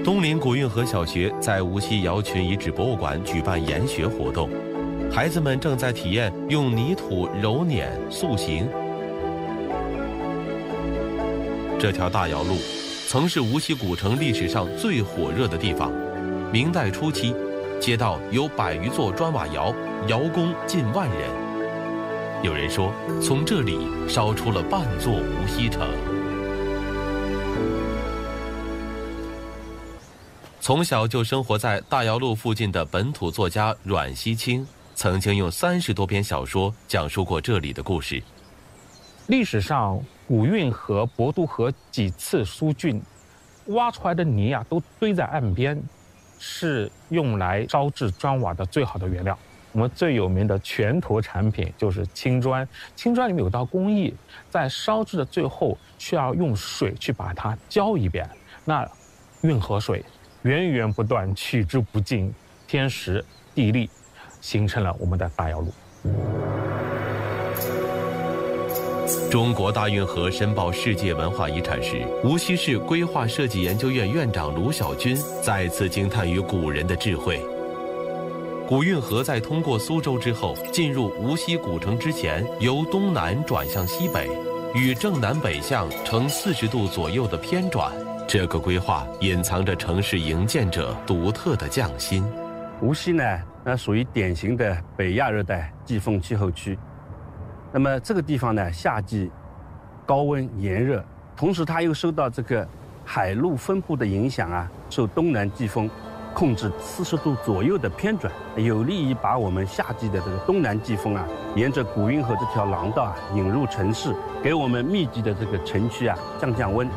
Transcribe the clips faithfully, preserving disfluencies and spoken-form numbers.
东临古运河小学在无锡瑶群遗址博物馆举办研学活动，孩子们正在体验用泥土揉捻塑形。这条大窑路曾是无锡古城历史上最火热的地方。明代初期，街道有百余座砖瓦窑，窑工近万人。有人说，从这里烧出了半座无锡城。从小就生活在大窑路附近的本土作家阮锡清，曾经用三十多篇小说讲述过这里的故事。 历史上，古运河、博渡河几次疏浚，挖出来的泥啊，都堆在岸边，是用来烧制砖瓦的最好的原料。我们最有名的全坨产品就是青砖。青砖里面有道工艺，在烧制的最后需要用水去把它浇一遍，那运河水源源不断，取之不尽，天时地利，形成了我们的大窑路。 中国大运河申报世界文化遗产时，无锡市规划设计研究院院长卢晓军再次惊叹于古人的智慧。古运河在通过苏州之后，进入无锡古城之前，由东南转向西北，与正南北向呈四十度左右的偏转。这个规划隐藏着城市营建者独特的匠心。 无锡呢，那属于典型的北亚热带季风气候区。那么这个地方呢，夏季高温炎热，同时它又受到这个海陆分布的影响啊，受东南季风控制四十度左右的偏转，有利于把我们夏季的这个东南季风啊，沿着古运河这条廊道啊引入城市，给我们密集的这个城区啊降降温。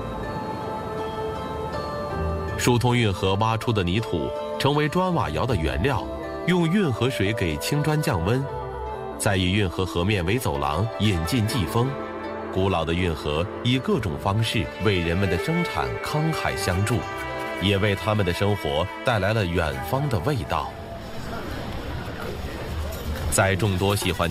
疏通运河挖出的泥土成为砖瓦窑的原料，用运河水给青砖降温，再以运河河面为走廊引进季风。古老的运河以各种方式为人们的生产慷慨相助，也为他们的生活带来了远方的味道。在众多喜欢